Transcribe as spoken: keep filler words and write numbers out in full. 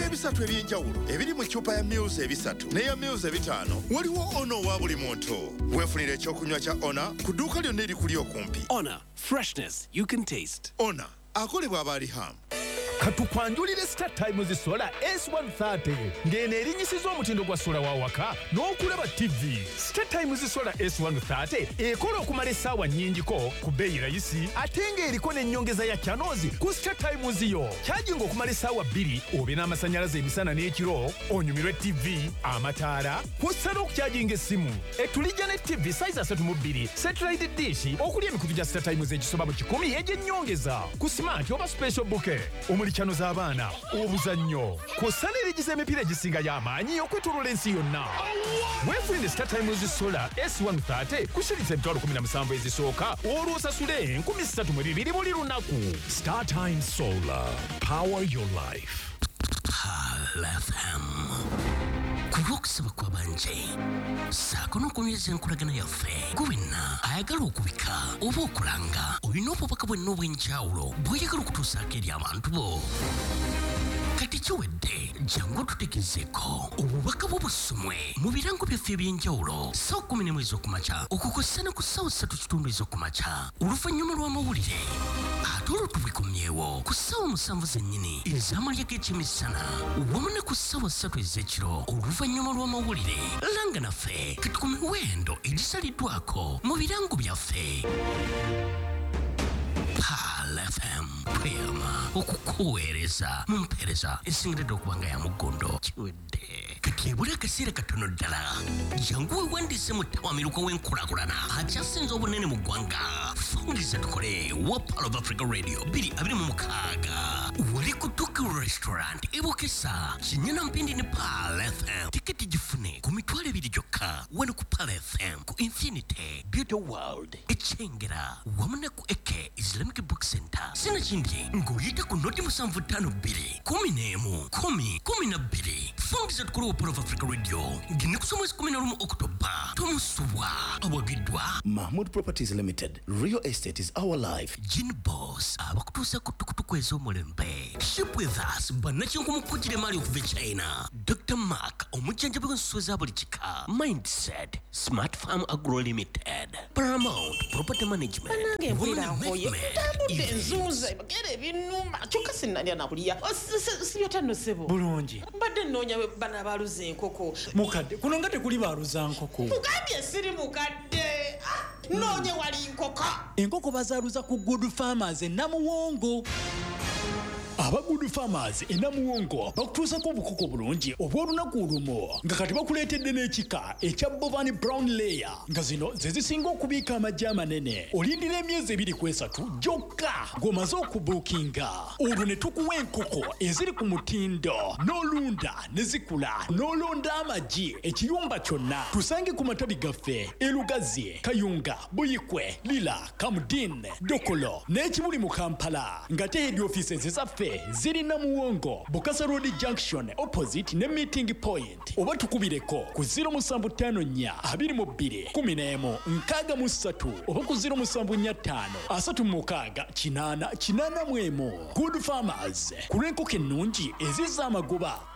ebisatu ebyenjawulo ebiri mu ccupa ya Mils ebisatu n'eya Mils ebitaano waliwo ono wa buli muntu. Weefunire ekyokunywa kya Ona ku dduuka lyonna erikuli okumpi. Ona, freshness you can taste. Ona akolebwa aba Riham. Katukwanjulire Star Times Solar S one thirty ng'eno erinnyisiza omutindo gwa sola wa waka n'okulaba T V. Star Times Solar S one thirty ekola okumala essaawa nnyingiko ku bbeeyi rayisi ate ng'eriko n'ennyongeza ya channels ku Star Times yo. Kyajinga okumala essaawa bbiri obe n'amasannyalaze emisana n'ekiro onyumirwe T V, amataala, kw'ossa n'okukyajinga essimu. Etulijja ne T V size asatu mu bbiri satellite dish okuli emikutu gya Star Times egisoba mu kikumi egy'ennyongeza ku smart oba special bouquet. Chano z'abaana obuzannyo kw'ossa n'erigiza emipiira egisinga y'amaanyi okwetooloola ensi yonna. Weefunire Star Times Solar S one thirty kusiritsa emitwalo kumi na musanvu ezisooka olwo osasule enkumi ssatu mu bibiri buli lunaku. Star Times Solar, power your life. Pal F M kulwokusaba kw'abanje saako n'okunyweza enkolagana yaffe gwenna ayagala okubika oba okulanga olina obubaka bwenna obw'enjawulo bw'oyagala okutuusaako eri abantu bo. Kati kiwedde jangu tutegezeeko obubaka bw'obusumwe mu birango byaffe eby'enjawulo ssaawa kumi n'emu ez'okumakya okukosa ne ku ssaawa ssatu kitundu ez'okumakya oluvannyuma lw'amawulire ate olwo tubikomyewo ku ssaawa musanvu zennyini ez'amalya g'ekyemisana wamu ne ku ssaawa ssatu ez'ekiro oluvannyuma lw'amawulire. Langa naffe kati ku miwendo egisaliddwako mu birango byaffe. Pal F M tweyama okukuweereza mu mpeereza esingiridde okuba nga ya mugondo. Kiwedde kati ebula akaseera katono ddala jangu weewandiise mu ttawamiruka w'enkulaakulana akyasinze obunene mu ggwanga. Fungiza tukole wa Pal of Africa Radio bbiri abiri mu mukaaga wali ku Duke Restaurant ebokesa kinyana mpindi ne Pal F M. Tiketi gifune ku mitwalo ebiri gyokka wano ku Pal F M ku Infinity Beauty World ekyengera wamu ne ku Eke Islamic Book Center. Sina kindi ng'oyita ku noti musanvu ttaano bbiri kumi n'emu kumi kumi na bbiri. Fungiza tukole wa Pal of Africa Radio ngene kusoma mwezi kumi na lumu Oktoba tomusubwa awagiddwa Mahmood Properties Limited. Real estate is our life. Gin Boss abakutuusa ku tukutuku ez'omulembe. Ship with us bannakingu mukujjira maali okuva China. Doctor Mark omujjanjabi w'ensuso za buli kika. Mindset Smart Farm Agro Limited. Paramount Property Management. Nange mpira nkoye tambudde enzuuza bagere ebinuma kyokka sinnalya nakulya sibyotano sebo bulungi mbadde nnoonya bana baluza enkoko mukadde kuno nga tekuli baluza nkoko mugambye siri mukadde noonye wali nkoko enkoko bazaaluza ku Good Farmers e Namuwongo. Aba Good Farmers e Namuwongo bakutuusako obukoko bulungi obw'olunaku lumu nga kati bakuleetedde n'ekika ekya Bovani Brown Layer nga zino ze zisinga okubiika amagi amanene. Olindira emyezi ebiri ku esatu gyokka ng'omaze okubuukinga. Olwo ne tukuwa enkoko eziri ku mutindo n'olunda ne zikula n'olonda amagi ekiyumba kyonna. Tusange ku matabi gaffe e Lugazi, Kayunga, Buyikwe, Lila, Kamudin, Dokolo n'ekibuli mu Kampala ng'ate head offices ezaffe ziri Namuwongo, Bukasa Road Junction opposite ne meeting point. Oba tukubireko ku zero musanvu ttaano nnya abiri mu bbiri kumi n'emu nkaaga mu ssatu oba ku zero musanvu nnya ttaano asatu mu mukaaga kinaana kinaana mu emu. Good Farmers ku lw'enkoko ennungi ezizza amagoba